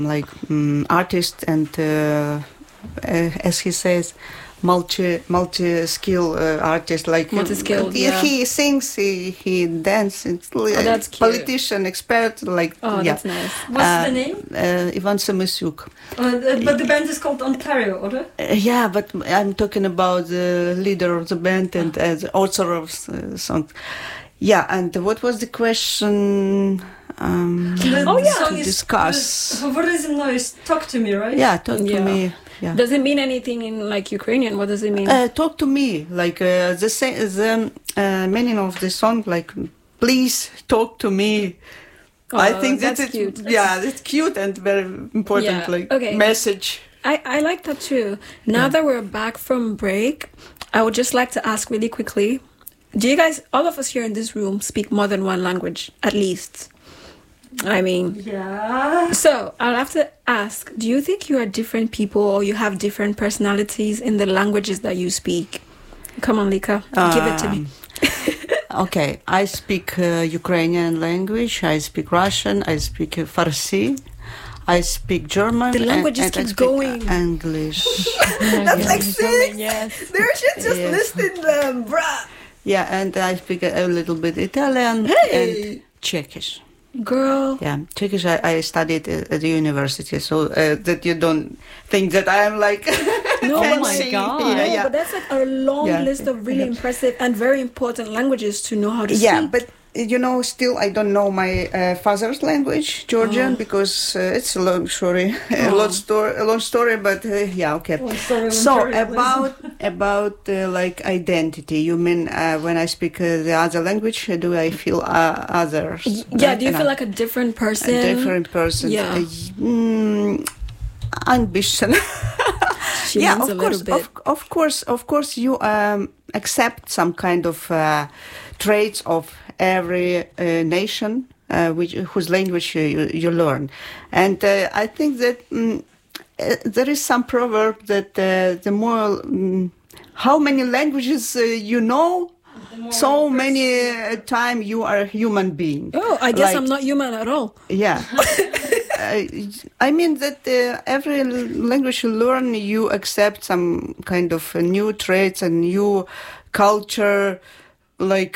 like artist and as he says, multi-skill artist, like multi-skilled, he sings, he dances, that's cute. Politician, expert, like that's nice. What's the name? Ivan Samosyuk. But the band is called Ontario, or? Yeah, but I'm talking about the leader of the band and the author of songs. Yeah, and what was the question? To discuss. What is it now? Talk to me, right? Yeah, talk to me. Yeah. Does it mean anything in like Ukrainian? What does it mean? Talk to me, like the meaning of the song, like please talk to me. I think that's cute. Yeah, that's cute and very important, message. I like that too. Now that we're back from break, I would just like to ask really quickly: do you guys, all of us here in this room, speak more than one language at least? I mean, yeah. So I'll have to ask, do you think you are different people or you have different personalities in the languages that you speak? Come on, Lika, give it to me. Okay, I speak Ukrainian language, I speak Russian, I speak Farsi, I speak German. The languages and keep I speak going. English. That's like six. Yes. They should just listed them, bruh. Yeah, and I speak a little bit Italian and Czechish. Girl. Yeah, Turkish I studied at the university, so that you don't think that I am like no, fancy. Oh my God. Yeah. But that's like a long list of really impressive and very important languages to know how to speak. Yeah, but still I don't know my father's language, Georgian, because it's a long story, a long story. But okay. So about like identity, you mean when I speak the other language, do I feel others? Yeah, do you feel like a different person? A different person. Yeah. Ambition. Of course, you accept some kind of traits of every nation whose language you learn, and I think that there is some proverb that the more how many languages you know, so many time you are a human being. Oh, I guess I'm not human at all. Yeah. I mean that every language you learn, you accept some kind of new traits and new culture, like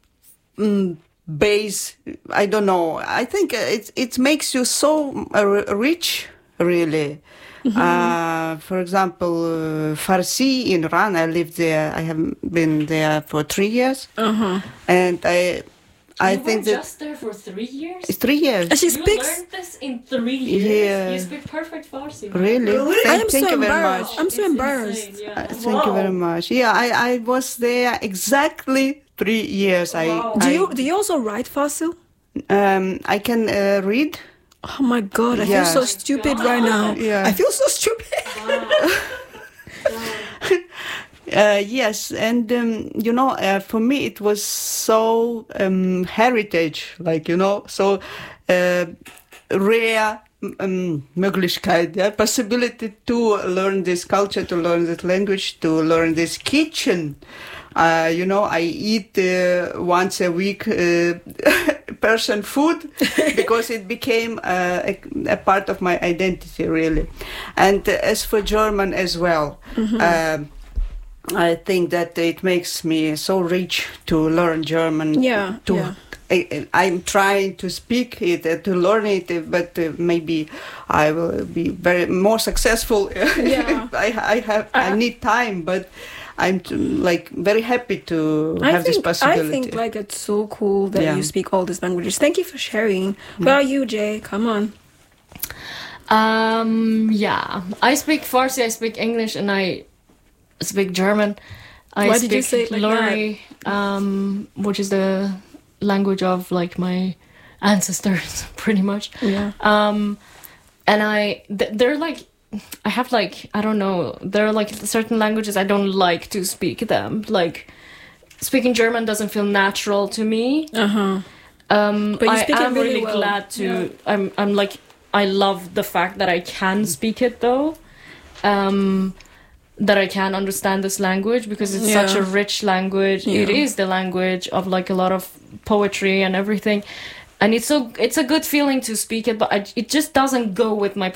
base. I don't know. I think it makes you so rich, really. Mm-hmm. For example, Farsi in Iran, I lived there. I have been there for 3 years, and I think that just there for 3 years. It's 3 years. And she you speaks. learned this in 3 years. Yeah. You speak perfect Farsi. Really? I'm Thank so you very embarrassed. much. I'm so embarrassed. Insane, yeah. Thank you very much. Yeah, I was there exactly 3 years. Wow. Do you also write Farsi? I can read. Oh my God, I feel so stupid right now. Yeah. I feel so stupid. Yes, and for me it was so heritage, like so rare Möglichkeit, possibility to learn this culture, to learn this language, to learn this kitchen. I eat once a week Persian food because it became a part of my identity, really. And as for German as well, I think that it makes me so rich to learn German. I'm trying to speak it, to learn it, but maybe I will be more successful. I need time, but I'm very happy to have this possibility. I think it's so cool that you speak all these languages. Thank you for sharing. What about you, Jay? Come on. I speak Farsi, I speak English, and I speak German. Why did you say it like Lori, which is the language of my ancestors, pretty much. Yeah. And they're I have I don't know, there are certain languages I don't like to speak them. Speaking German doesn't feel natural to me. But you speak it really well. Glad to. Yeah. I love the fact that I can speak it though. That I can understand this language because it's such a rich language. Yeah. It is the language of a lot of poetry and everything. And it's a good feeling to speak it, but it just doesn't go with my